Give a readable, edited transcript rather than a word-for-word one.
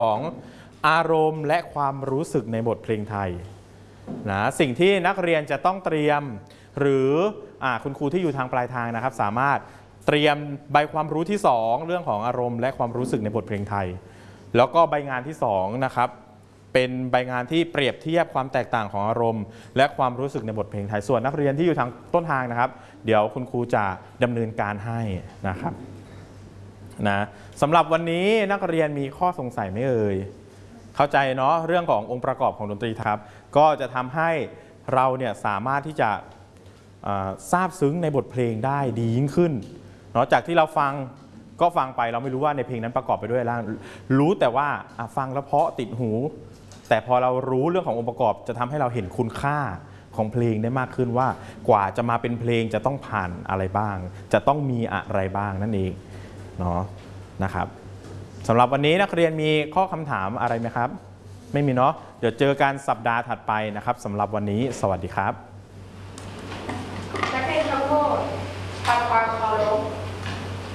ของอารมณ์และความรู้สึกในบทเพลงไทยนะสิ่งที่นักเรียนจะต้องเตรียมหรือคุณครูที่อยู่ทางปลายทางนะครับสามารถเตรียมใบความรู้ที่2เรื่องของอารมณ์และความรู้สึกในบทเพลงไทยแล้วก็ใบงานที่2นะครับเป็นใบงานที่เปรียบเทียบความแตกต่างของอารมณ์และความรู้สึกในบทเพลงไทยส่วนนักเรียนที่อยู่ทางต้นทางนะครับเดี๋ยวคุณครูจะดำเนินการให้นะครับนะสำหรับวันนี้นักเรียนมีข้อสงสัยไหมเอ่ยเข้าใจเนาะเรื่องขององค์ประกอบของดนตรีครับก็จะทำให้เราเนี่ยสามารถที่จะซาบซึ้งในบทเพลงได้ดียิ่งขึ้นเนาะจากที่เราฟังก็ฟังไปเราไม่รู้ว่าในเพลงนั้นประกอบไปด้วยอะไรรู้แต่ว่าฟังแล้วเพราะติดหูแต่พอเรารู้เรื่องขององค์ประกอบจะทำให้เราเห็นคุณค่าของเพลงได้มากขึ้นว่ากว่าจะมาเป็นเพลงจะต้องผ่านอะไรบ้างจะต้องมีอะไรบ้างนั่นเองเนาะนะครับสำหรับวันนี้นักเรียนมีข้อคำถามอะไรไหมครับไม่มีเนาะเดี๋ยวเจอกันสัปดาห์ถัดไปนะครับสำหรับวันนี้สวัสดีครับ